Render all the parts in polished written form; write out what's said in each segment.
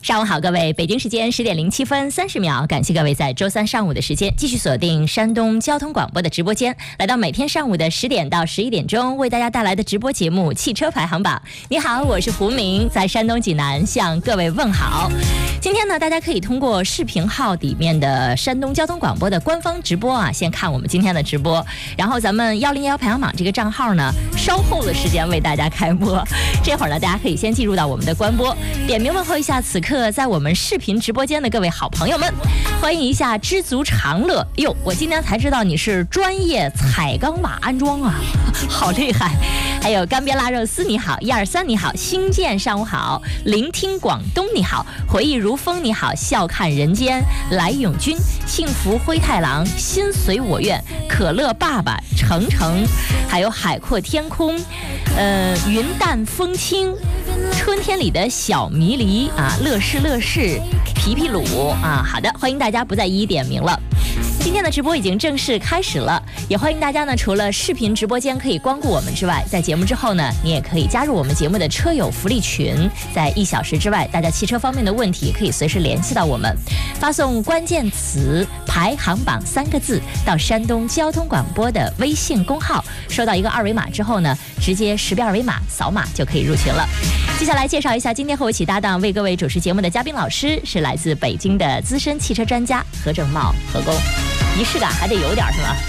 上午好，各位，北京时间10点07分30秒，感谢各位在周三上午的时间继续锁定山东交通广播的直播间，来到每天上午的10点到11点钟为大家带来的直播节目《汽车排行榜》。你好，我是胡明，在山东济南向各位问好。今天呢，大家可以通过视频号里面的山东交通广播的官方直播啊，先看我们今天的直播，然后咱们101排行榜这个账号呢，稍后的时间为大家开播。这会儿呢，大家可以先进入到我们的官播，点名问候一下此刻在我们视频直播间的各位好朋友们，欢迎一下知足常乐。哟，我今天才知道你是专业彩钢瓦安装啊，好厉害！还有干煸腊肉丝你好，123你好，新建上午好，聆听广东你好，回忆如风你好，笑看人间来永君，幸福灰太狼，心随我愿，可乐爸爸程程，还有海阔天空，云淡风轻，春天里的小迷离啊，乐事乐事，皮皮鲁啊，好的，欢迎大家不再一一点名了。今天的直播已经正式开始了，也欢迎大家呢，除了视频直播间可以光顾我们之外，在节目之后呢，你也可以加入我们节目的车友福利群，在1小时之外，大家汽车方面的问题可以随时联系到我们，发送关键词排行榜3个字到山东交通广播的微信公号，收到一个2维码之后呢，直接识别2维码扫码就可以入群了。接下来介绍一下今天和我一起搭档为各位主持节目的嘉宾老师，是来自北京的资深汽车专家何正茂何工，仪式感还得有点是吗？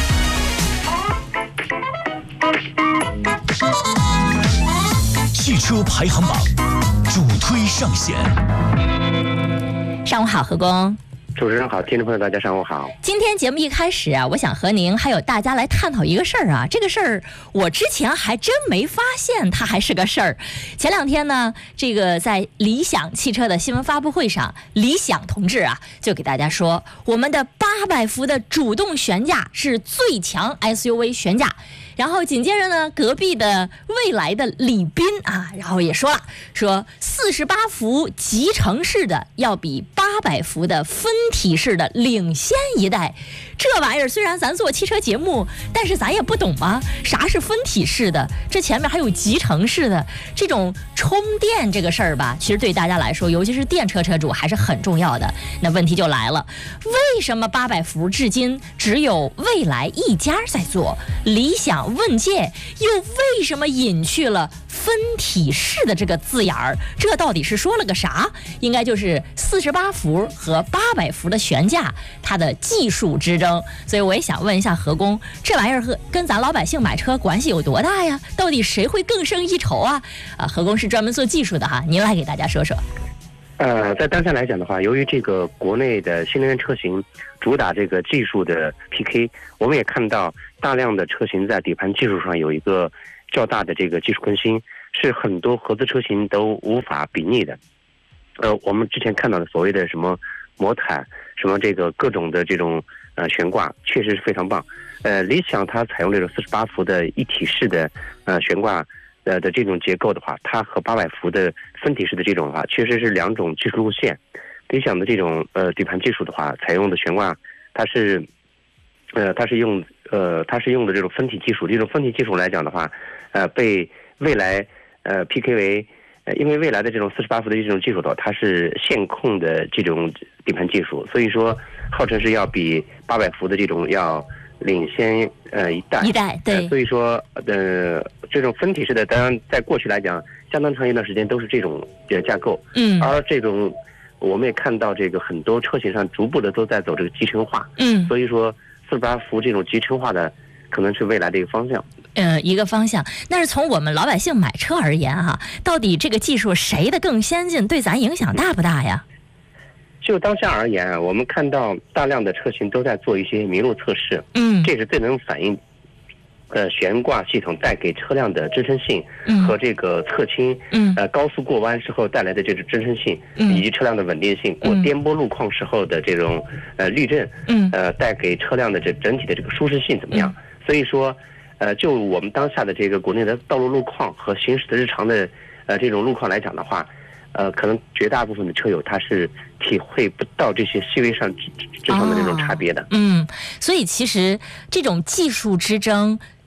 汽车排行榜主推上线。 上午好，何工。 主持人好，听众朋友大家上午好。 今天节目一开始啊，我想和您还有大家来探讨一个事儿啊。这个事儿我之前还真没发现它还是个事儿。前2天呢，这个在理想汽车的新闻发布会上，理想同志啊就给大家说，我们的800伏的主动悬架是最强 SUV 悬架。然后紧接着呢，隔壁的蔚来的李斌啊，然后也说了，说48伏集成式的要比800伏的分体式的领先一代。这玩意儿虽然咱做汽车节目，但是咱也不懂啊，啥是分体式的？这前面还有集成式的，这种充电这个事儿吧，其实对大家来说，尤其是电车车主还是很重要的。那问题就来了，为什么800伏至今只有蔚来一家在做？理想问界又为什么隐去了分体式的这个字眼儿？这到底是说了个啥？应该就是48伏和800伏的悬架它的技术之争。所以我也想问一下何工，这玩意儿跟咱老百姓买车关系有多大呀？到底谁会更胜一筹啊？何工是专门做技术的哈，您来给大家说说。 在当下来讲的话，由于这个国内的新能源车型主打这个技术的 PK， 我们也看到大量的车型在底盘技术上有一个较大的这个技术更新，是很多合资车型都无法比拟的。我们之前看到的所谓的什么魔毯，什么这个各种的这种悬挂，确实是非常棒。理想它采用这种48伏的一体式的悬挂的这种结构的话，它和800伏的分体式的这种的话，确实是2种技术路线。理想的这种底盘技术的话，采用的悬挂，它是用的这种分体技术。这种分体技术来讲的话，被蔚来PK 为，因为蔚来的这种48伏的这种技术的话，它是线控的这种底盘技术，所以说号称是要比800伏的这种要领先一代，对，所以说这种分体式的，当然在过去来讲，相当长一段时间都是这种架构，而这种我们也看到这个很多车型上逐步的都在走这个集成化，所以说48伏这种集成化的可能是未来的一个方向。 一个方向。但是从我们老百姓买车而言哈，到底这个技术谁的更先进，对咱影响大不大呀？ 就当下而言，我们看到大量的车型都在做一些麋鹿测试，这是最能反映悬挂系统带给车辆的支撑性和这个侧倾，高速过弯时候带来的这种支撑性，以及车辆的稳定性，过颠簸路况时候的这种滤震，带给车辆的这整体的这个舒适性怎么样？所以说，就我们当下的这个国内的道路路况和行驶的日常的这种路况来讲的话，可能绝大部分的车友他是体会不到这些细微上之上的这种差别的。 所以其实这种技术之争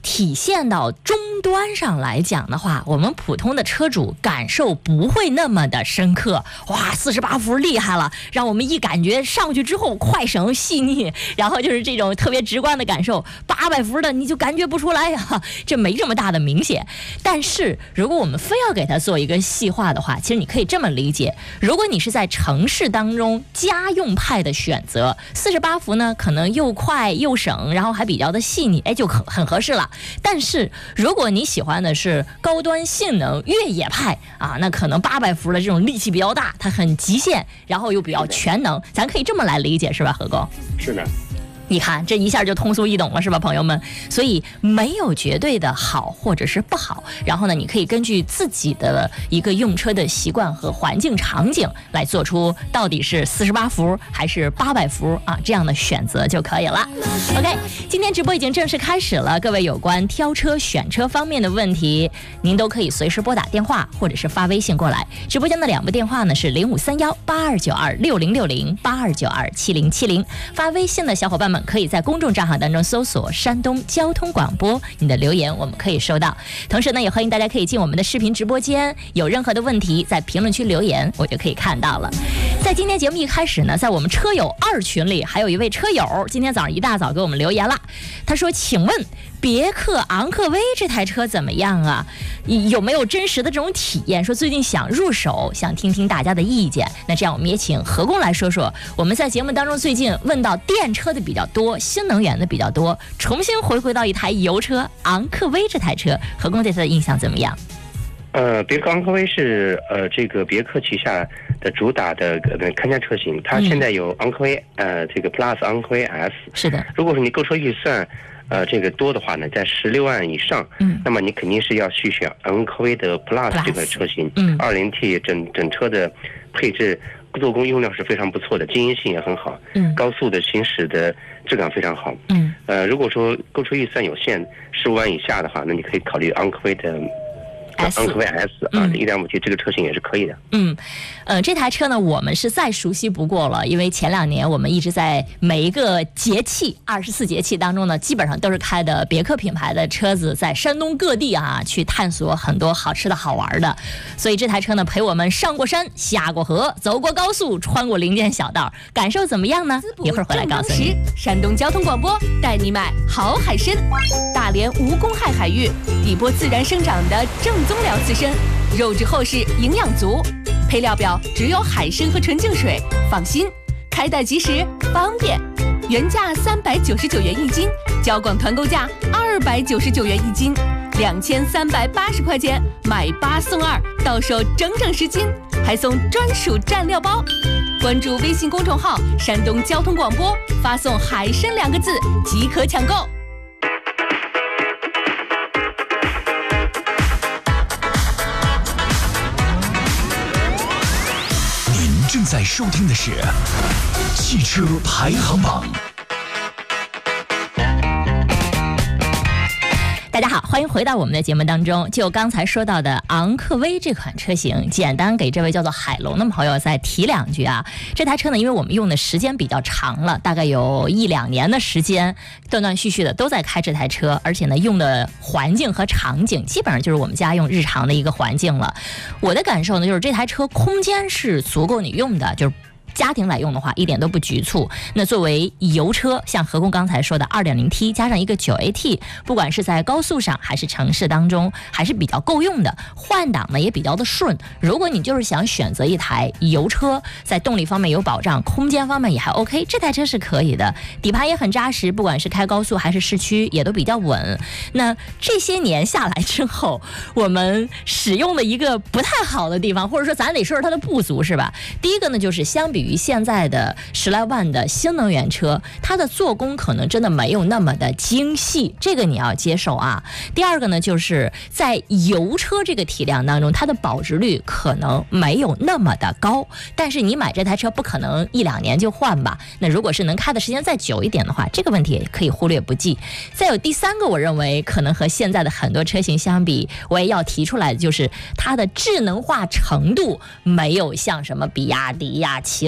体现到终端上来讲的话，我们普通的车主感受不会那么的深刻。哇，48伏厉害了，让我们一感觉上去之后快省细腻，然后就是这种特别直观的感受。800伏的你就感觉不出来呀，这没这么大的明显。但是如果我们非要给它做一个细化的话，其实你可以这么理解，如果你是在城市当中家用派的选择，48伏呢可能又快又省，然后还比较的细腻，就很合适了。但是如果你喜欢的是高端性能越野派啊，那可能800伏的这种力气比较大，它很极限，然后又比较全能，咱可以这么来理解是吧，何工？ 是的。 你看这一下就通俗易懂了是吧，朋友们？所以没有绝对的好或者是不好，然后呢，你可以根据自己的一个用车的习惯和环境场景来做出到底是48伏还是800伏啊这样的选择就可以了。OK， 今天直播已经正式开始了，各位有关挑车选车方面的问题，您都可以随时拨打电话或者是发微信过来。直播间的2部电话呢是0531826060、82927070，发微信的小伙伴们可以在公众账号当中搜索山东交通广播，你的留言我们可以收到。同时呢，也欢迎大家可以进我们的视频直播间，有任何的问题在评论区留言，我就可以看到了。在今天节目一开始呢，在我们车友2群里，还有一位车友今天早上一大早给我们留言了，他说：“请问别克昂科威这台车怎么样啊？有没有真实的这种体验？说最近想入手，想听听大家的意见。那这样我们也请何工来说说。我们在节目当中最近问到电车的比较多，新能源的比较多，重新回归到一台油车昂科威这台车，何工对它的印象怎么样？” 别克昂科威是这个别克旗下的主打的看家车型，它现在有昂科威这个 Plus 昂科威 S。是的。如果说你购车预算这个多的话呢，在16万以上，那么你肯定是要去选昂科威的 Plus 这个车型，2.0T 整车的配置。做工用料是非常不错的，经营性也很好，高速的行驶的质感非常好。如果说购车预算有限，15万以下的话，那你可以考虑昂科威的。昂科威 S 啊，1.5T 这个车型也是可以的。 这台车呢，我们是再熟悉不过了，因为前2年我们一直在每一个节气，24节气当中呢，基本上都是开的别克品牌的车子，在山东各地啊去探索很多好吃的好玩的。所以这台车呢，陪我们上过山、下过河、走过高速、穿过林间小道，感受怎么样呢？一会儿回来告诉你。 山东交通广播带你买好海参，大连无公害海域，底波自然生长的正宗辽刺参，肉质厚实，营养足，配料表只有海参和纯净水，放心，开袋即食，方便。原价399元一斤，交广团购价299元一斤，2380块钱买8送2，到手整10斤，还送专属蘸料包。关注微信公众号山东交通广播，发送海参2个字即可抢购。 正在收听的是汽车排行榜。 大家好，欢迎回到我们的节目当中。就刚才说到的昂科威这款车型，简单给这位叫做海龙的朋友再提2句啊。这台车呢，因为我们用的时间比较长了，大概有1-2年的时间，断断续续的都在开这台车，而且呢，用的环境和场景基本上就是我们家用日常的一个环境了。我的感受呢，就是这台车空间是足够你用的，就是家庭来用的话一点都不局促。那作为油车，像何工刚才说的 2.0T 加上一个 9AT， 不管是在高速上还是城市当中还是比较够用的，换挡呢也比较的顺。如果你就是想选择一台油车，在动力方面有保障，空间方面也还 OK， 这台车是可以的，底盘也很扎实，不管是开高速还是市区也都比较稳。那这些年下来之后，我们使用的一个不太好的地方，或者说咱得说说它的不足是吧？第一个呢，就是相比于现在的10来万的新能源车，它的做工可能真的没有那么的精细，这个你要接受啊。第二个呢，就是在油车这个体量当中，它的保值率可能没有那么的高，但是你买这台车不可能1-2年就换吧，那如果是能开的时间再久一点的话，这个问题也可以忽略不计。再有第3个，我认为可能和现在的很多车型相比，我也要提出来的就是它的智能化程度没有像什么比亚迪呀、奇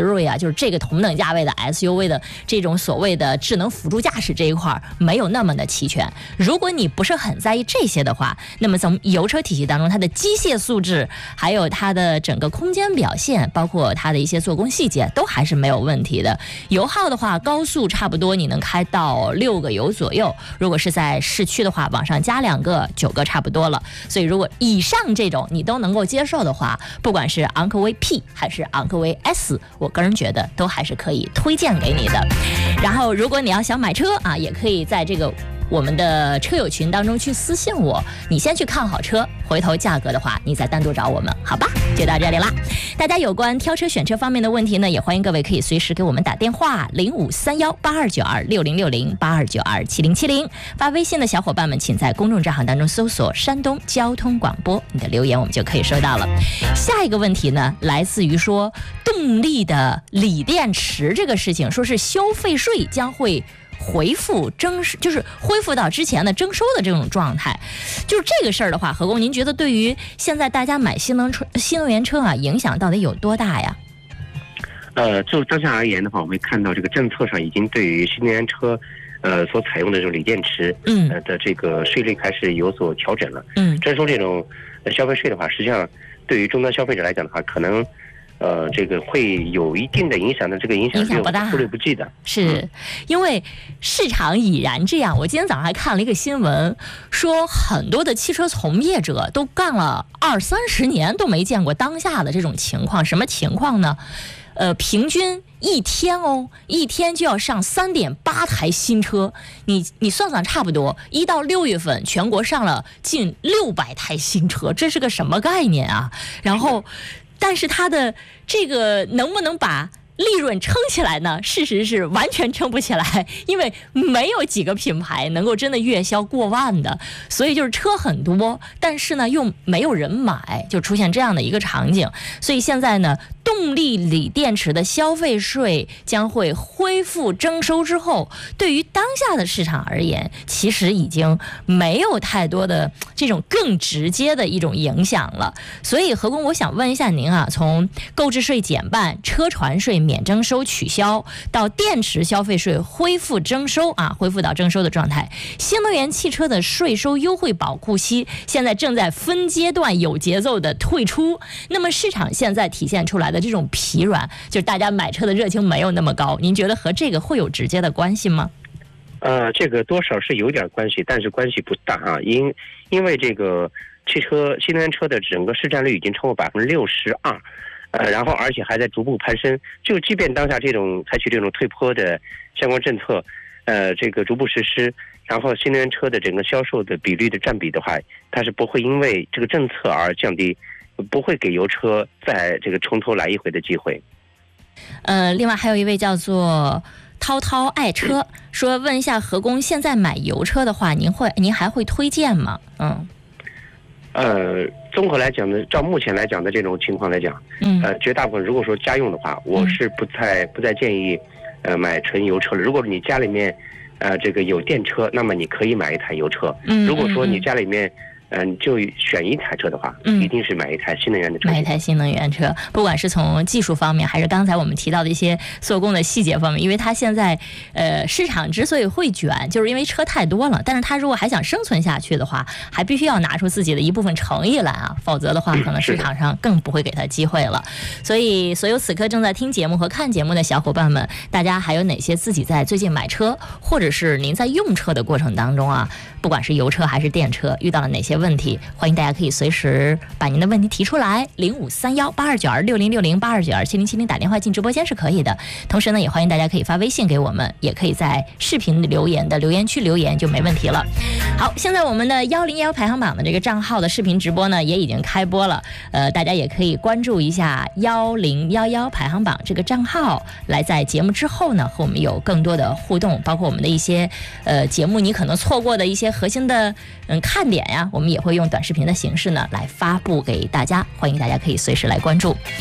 锐啊，就是这个同等价位的 SUV 的这种所谓的智能辅助驾驶这一块没有那么的齐全。如果你不是很在意这些的话，那么从油车体系当中，它的机械素质，还有它的整个空间表现，包括它的一些做工细节，都还是没有问题的。油耗的话，高速差不多你能开到6个油左右，如果是在市区的话，往上加2个9个差不多了。所以如果以上这种你都能够接受的话，不管是昂科威 P 还是昂科威 S， 我个人觉得都还是可以推荐给你的。然后如果你要想买车啊，也可以在这个我们的车友群当中去私信我，你先去看好车，回头价格的话你再单独找我们，好吧？就到这里啦。大家有关挑车选车方面的问题呢，也欢迎各位可以随时给我们打电话053182606082927070。发微信的小伙伴们，请在公众账号当中搜索山东交通广播，你的留言我们就可以收到了。下一个问题呢，来自于说动力的锂电池这个事情，说是消费税将会恢复就是恢复到之前的征收的这种状态。就是这个事儿的话，何工，您觉得对于现在大家买新能源车啊，影响到底有多大呀？ 就当下而言的话，我们看到这个政策上已经对于新能源车所采用的这种锂电池的这个税率开始有所调整了。征收这种消费税的话，实际上对于终端消费者来讲的话，可能这个会有一定的影响的，这个影响不大， 忽略不计的。 是因为市场已然这样。我今天早上还看了一个新闻，说很多的汽车从业者都干了20-30年都没见过当下的这种情况。什么情况呢？平均一天就要上3.8台新车。你算算，差不多1到6月份全国上了近600台新车，这是个什么概念啊？然后但是它的这个能不能把利润撑起来呢？事实是完全撑不起来，因为没有几个品牌能够真的月销过万的，所以就是车很多，但是呢又没有人买，就出现这样的一个场景。所以现在呢，动力锂电池的消费税将会恢复征收之后，对于当下的市场而言，其实已经没有太多的这种更直接的一种影响了。所以何工，我想问一下您啊，从购置税减半、车船税免征收取消到电池消费税恢复征收啊，恢复到征收的状态，新能源汽车的税收优惠保护期现在正在分阶段有节奏的退出。那么市场现在体现出来的这种疲软，就是大家买车的热情没有那么高，您觉得和这个会有直接的关系吗？ 这个多少是有点关系，但是关系不大啊。因为这个新能源车的整个市占率已经超过62%。然后而且还在逐步攀升，就即便当下这种采取这种退坡的相关政策，这个逐步实施，然后新能源车的整个销售的比率的占比的话，它是不会因为这个政策而降低，不会给油车再这个从头来一回的机会。 另外还有一位叫做涛涛爱车说，问一下何工，现在买油车的话，您还会推荐吗？ 综合来讲呢，照目前来讲的这种情况来讲，绝大部分如果说家用的话，我是不再建议买纯油车了。如果你家里面这个有电车，那么你可以买一台油车。如果说你家里面就选一台车的话，一定是买一台新能源的车。 买一台新能源车，不管是从技术方面，还是刚才我们提到的一些做工的细节方面，因为它现在市场之所以会卷，就是因为车太多了。但是它如果还想生存下去的话，还必须要拿出自己的一部分诚意来啊，否则的话，可能市场上更不会给他机会了。所以，所有此刻正在听节目和看节目的小伙伴们，大家还有哪些自己在最近买车，或者是您在用车的过程当中啊，不管是油车还是电车，遇到了哪些问题，欢迎大家可以随时把您的问题提出来，05318292606082927070打电话进直播间是可以的。同时呢，也欢迎大家可以发微信给我们，也可以在视频留言的留言区留言，就没问题了。好，现在我们的1011排行榜的这个账号的视频直播呢也已经开播了，大家也可以关注一下1011排行榜这个账号，来在节目之后呢和我们有更多的互动，包括我们的一些节目你可能错过的一些核心的看点呀，我们也会用短视频的形式呢来发布给大家，欢迎大家可以随时来关注。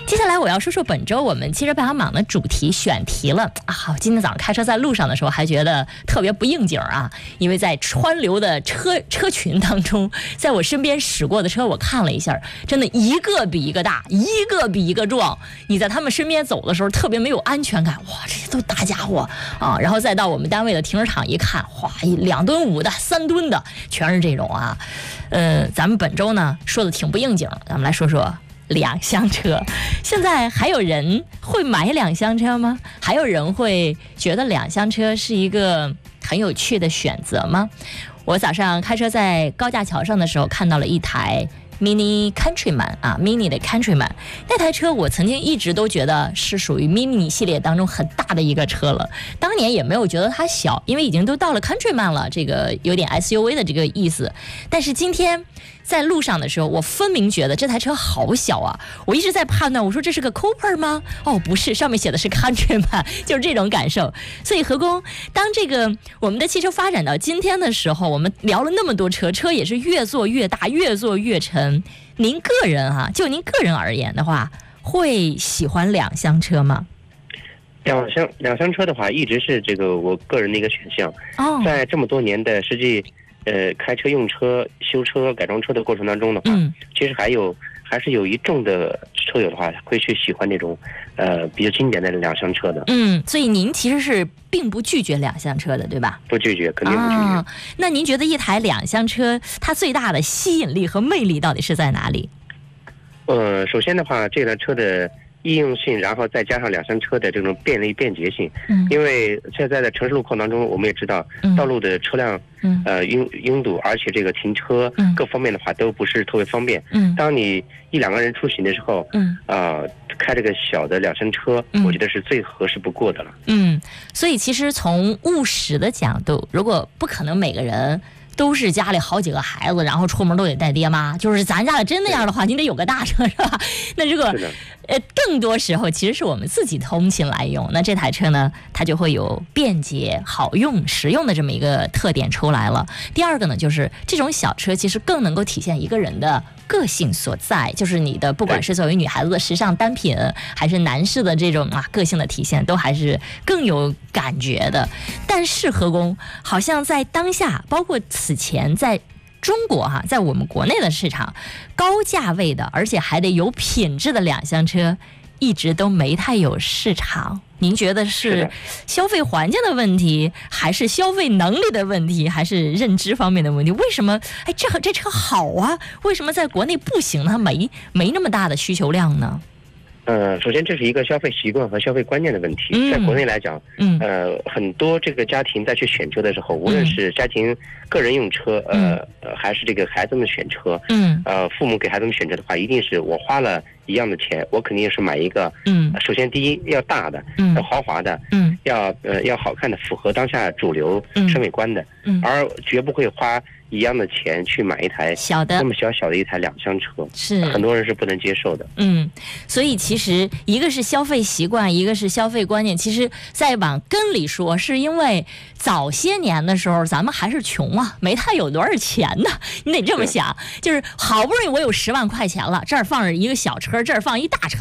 接下来我要说说本周我们汽车排行榜的主题选题了啊！我今天早上开车在路上的时候还觉得特别不应景啊，因为在川流的车群当中，在我身边驶过的车我看了一下，真的一个比一个大，一个比一个壮。你在他们身边走的时候特别没有安全感，哇，这些都大家伙啊！然后再到我们单位的停车场一看，哇，2吨5的、3吨的，全是这种啊。咱们本周呢说的挺不应景，咱们来说说两厢车。现在还有人会买两厢车吗？还有人会觉得两厢车是一个很有趣的选择吗？我早上开车在高架桥上的时候看到了一台 Mini Countryman 啊 ，Mini 的 Countryman 那台车，我曾经一直都觉得是属于 Mini 系列当中很大的一个车了。当年也没有觉得它小，因为已经都到了 Countryman 了，这个有点 SUV 的这个意思。但是今天在路上的时候，我分明觉得这台车好小啊！我一直在判断，我说这是个 Cooper 吗？哦，不是，上面写的是 Countryman， 就是这种感受。所以何工，当这个我们的汽车发展到今天的时候，我们聊了那么多车，车也是越做越大，越做越沉。您个人啊，就您个人而言的话，会喜欢两厢车吗？ 两厢车的话，一直是这个我个人的一个选项。在这么多年的实际开车、用车、修车、改装车的过程当中的话，其实还是有一众的车友的话会去喜欢这种比较经典的两厢车的。 所以您其实是并不拒绝两厢车的，对吧？ 不拒绝，肯定不拒绝。 那您觉得一台两厢车它最大的吸引力和魅力到底是在哪里？ 首先的话，这台车的易用性，然后再加上两厢车的这种便利便捷性。因为现在的城市路况当中，我们也知道道路的车辆拥堵，而且这个停车各方面的话都不是特别方便。当你1-2个人出行的时候，开这个小的两厢车，我觉得是最合适不过的了。 所以其实从务实的角度，如果不可能每个人都是家里好几个孩子，然后出门都得带爹妈，就是咱家里真那样的话，你得有个大车，是吧？那如果更多时候其实是我们自己通勤来用，那这台车呢，它就会有便捷、好用、实用的这么一个特点出来了。第二个呢，就是这种小车其实更能够体现一个人的个性所在，就是你的不管是作为女孩子的时尚单品，还是男士的这种个性的体现，都还是更有感觉的。但是何工好像在当下，包括此前在中国在我们国内的市场，高价位的而且还得有品质的两厢车一直都没太有市场。您觉得是消费环境的问题，还是消费能力的问题，还是认知方面的问题？为什么这车好啊，为什么在国内不行，它没那么大的需求量呢？ 首先这是一个消费习惯和消费观念的问题。在国内来讲，很多这个家庭在去选车的时候，无论是家庭个人用车，还是这个孩子们选车，父母给孩子们选车的话，一定是我花了一样的钱，我肯定是买一个，首先第一要大的，要豪华的，要好看的，符合当下主流审美观的，而绝不会花一样的钱去买一台小的那么小的一台两厢车，是很多人是不能接受的。 所以其实一个是消费习惯，一个是消费观念。其实再往根里说，是因为早些年的时候咱们还是穷啊，没太有多少钱呢。你得这么想，就是好不容易我有10万块钱了，这儿放着一个小车，这儿放一大车。